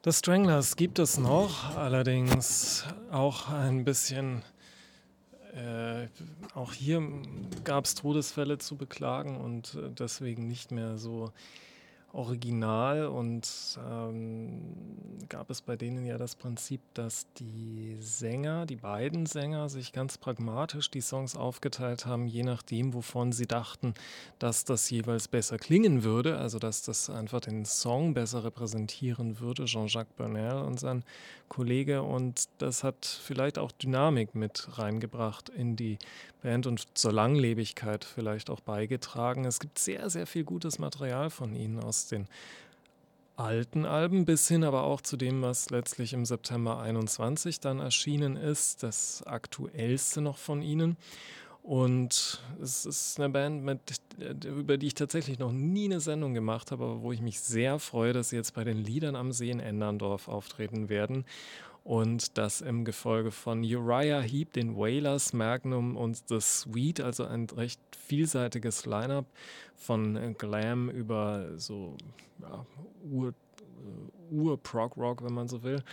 The Stranglers gibt es noch, allerdings auch ein bisschen, äh, auch hier gab es Todesfälle zu beklagen und deswegen nicht mehr so original und gab es bei denen ja das Prinzip, dass die beiden Sänger sich ganz pragmatisch die Songs aufgeteilt haben, je nachdem, wovon sie dachten, dass das jeweils besser klingen würde, also dass das einfach den Song besser repräsentieren würde, Jean-Jacques Burnel und sein Kollege. Und das hat vielleicht auch Dynamik mit reingebracht in die Band und zur Langlebigkeit vielleicht auch beigetragen. Es gibt sehr, sehr viel gutes Material von ihnen aus den alten Alben bis hin aber auch zu dem, was letztlich im September 21 dann erschienen ist, das aktuellste noch von ihnen. Und es ist eine Band, über die ich tatsächlich noch nie eine Sendung gemacht habe, aber wo ich mich sehr freue, dass sie jetzt bei den Liedern am See in Enderndorf auftreten werden. Und das im Gefolge von Uriah Heep, den Wailers, Magnum und The Sweet, also ein recht vielseitiges Line-up von Glam über so ja, Ur-Prog-Rock, wenn man so will,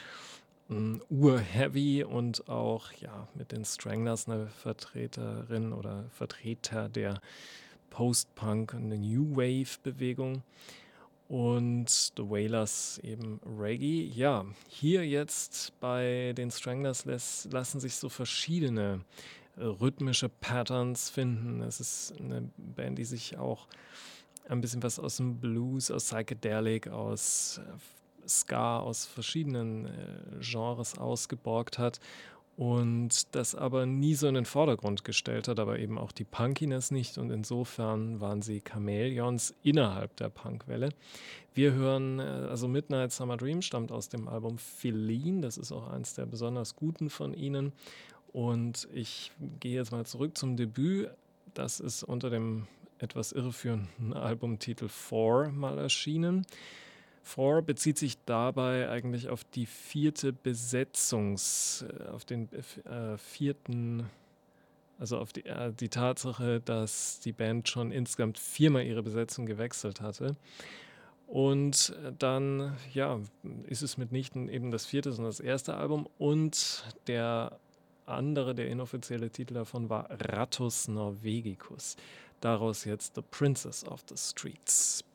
Ur-Heavy und auch ja mit den Stranglers eine Vertreterin oder Vertreter der Post-Punk und der New Wave-Bewegung. Und The Wailers eben Reggae. Ja, hier jetzt bei den Stranglers lassen sich so verschiedene rhythmische Patterns finden. Es ist eine Band, die sich auch ein bisschen was aus dem Blues, aus Psychedelic, aus Ska, aus verschiedenen Genres ausgeborgt hat und das aber nie so in den Vordergrund gestellt hat, aber eben auch die Punkiness nicht und insofern waren sie Chamäleons innerhalb der Punkwelle. Wir hören, also Midnight Summer Dream stammt aus dem Album Feline, das ist auch eins der besonders guten von ihnen und ich gehe jetzt mal zurück zum Debüt, das ist unter dem etwas irreführenden Albumtitel Four mal erschienen. Four bezieht sich dabei eigentlich auf die vierte auf den vierten, also auf die Tatsache, dass die Band schon insgesamt viermal ihre Besetzung gewechselt hatte. Und dann, ja, ist es mitnichten eben das vierte, sondern das erste Album. Und der inoffizielle Titel davon war Rattus Norvegicus. Daraus jetzt The Princess of the Streets.